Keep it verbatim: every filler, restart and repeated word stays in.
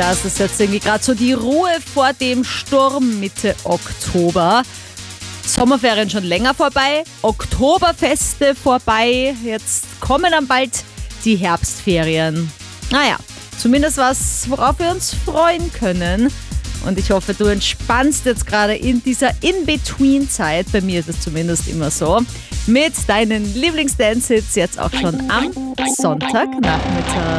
Das ist jetzt irgendwie gerade so die Ruhe vor dem Sturm Mitte Oktober. Sommerferien schon länger vorbei, Oktoberfeste vorbei, jetzt kommen dann bald die Herbstferien. Naja, zumindest was, worauf wir uns freuen können. Und ich hoffe, du entspannst jetzt gerade in dieser In-Between-Zeit, bei mir ist es zumindest immer so, mit deinen Lieblings-Dance-Hits jetzt auch schon am Sonntagnachmittag.